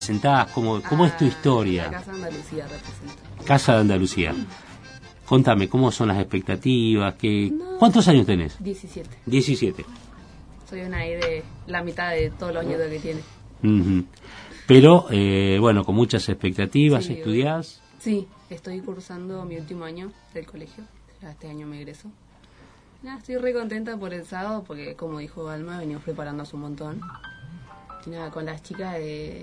Presentás, ¿cómo es tu historia? La Casa de Andalucía representa. Casa de Andalucía. Contame, ¿cómo son las expectativas? ¿Cuántos años tenés? 17. 17. Soy una ahí de la mitad de todos los años que tiene. Uh-huh. Pero, bueno, con muchas expectativas, Sí, ¿estudiás? Sí, estoy cursando mi último año del colegio. Ya este año me egreso. Nada, estoy re contenta por el sábado porque, como dijo Alma, venimos preparando hace un montón. Y nada, con las chicas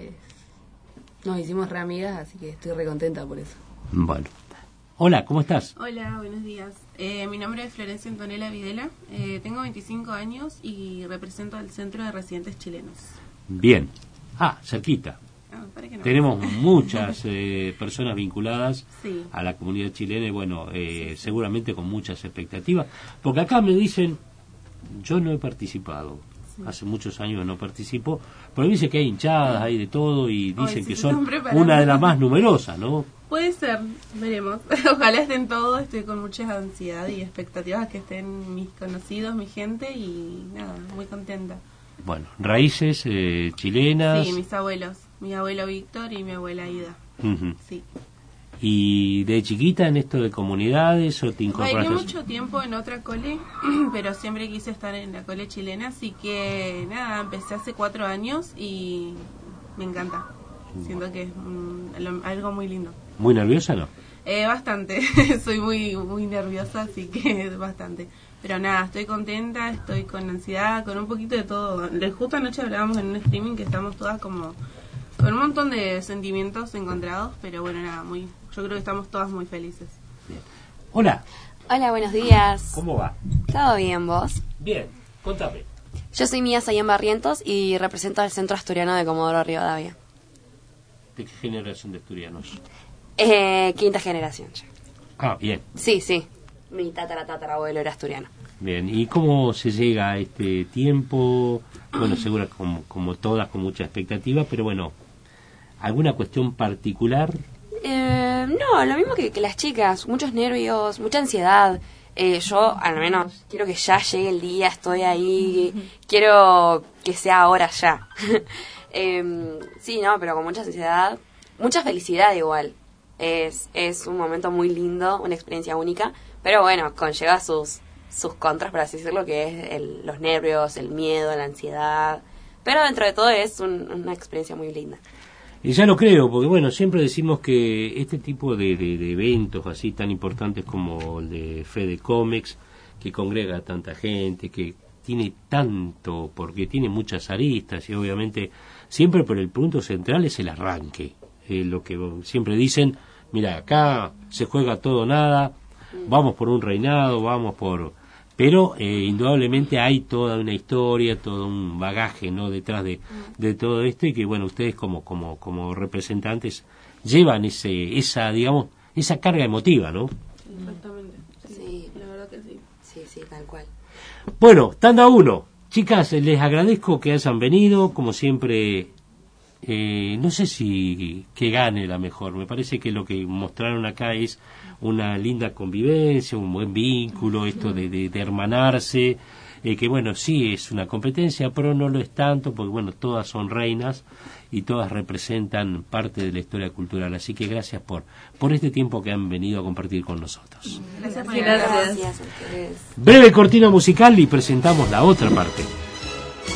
nos hicimos re amigas, así que estoy re contenta por eso. Bueno. Hola, ¿cómo estás? Hola, buenos días. Mi nombre es Florencia Antonella Videla. Tengo 25 años y represento al Centro de Residentes Chilenos. Bien. Cerquita. ¿Para qué no? Tenemos muchas personas vinculadas Sí. a la comunidad chilena y bueno, seguramente con muchas expectativas. Porque acá me dicen, yo no he participado. Hace muchos años no participo, pero me dice que hay hinchadas, hay de todo y dicen que son una de las más numerosas, ¿no? Puede ser, veremos. Ojalá estén todos, estoy con mucha ansiedad y expectativas que estén mis conocidos, mi gente y nada, muy contenta. Bueno, raíces chilenas. Sí, mis abuelos, mi abuelo Víctor y mi abuela Ida. Uh-huh. Sí. ¿Y de chiquita en esto de comunidades o te incorporaste? Bailé mucho tiempo en otra cole, pero siempre quise estar en la cole chilena, así que nada, empecé hace 4 años y me encanta. Siento que es algo muy lindo. ¿Muy nerviosa no? Bastante, soy muy nerviosa, así que bastante. Pero nada, estoy contenta, estoy con ansiedad, con un poquito de todo. Justo anoche hablábamos en un streaming que estamos todas como con un montón de sentimientos encontrados, pero bueno, nada, yo creo que estamos todas muy felices. Bien. Hola. Hola, buenos días. ¿Cómo va? ¿Todo bien, vos? Bien, contame. Yo soy Mía Sayán Barrientos y represento al Centro Asturiano de Comodoro Rivadavia. ¿De qué generación de asturianos? Quinta generación ya. Bien. Sí. Mi tatarabuelo era asturiano. Bien, ¿y cómo se llega a este tiempo? Bueno, seguro como todas, con mucha expectativa, pero bueno, ¿alguna cuestión particular? No, lo mismo que las chicas, muchos nervios, mucha ansiedad. Yo, al menos, quiero que ya llegue el día, estoy ahí, quiero que sea ahora ya. Sí, no, pero con mucha ansiedad, mucha felicidad igual. Es un momento muy lindo, una experiencia única, pero bueno, conlleva sus contras, por así decirlo, que es los nervios, el miedo, la ansiedad, pero dentro de todo es una experiencia muy linda. Y ya lo creo, porque bueno, siempre decimos que este tipo de eventos así tan importantes como el de Fede Comex, que congrega a tanta gente, que tiene tanto, porque tiene muchas aristas y obviamente siempre por el punto central es el arranque. Lo que siempre dicen, mira, acá se juega todo o nada, vamos por un reinado, pero indudablemente hay toda una historia, todo un bagaje, ¿no?, detrás de todo esto, y que bueno, ustedes como representantes llevan esa carga emotiva, ¿no? Exactamente. Sí, la verdad que sí. Sí, tal cual. Bueno, tanda 1. Chicas, les agradezco que hayan venido, como siempre. No sé si que gane la mejor, me parece que lo que mostraron acá es una linda convivencia, un buen vínculo, esto de hermanarse, que bueno, sí es una competencia, pero no lo es tanto, porque bueno, todas son reinas y todas representan parte de la historia cultural, así que gracias por este tiempo que han venido a compartir con nosotros. Gracias. Gracias a ustedes. Breve cortina musical y presentamos la otra parte.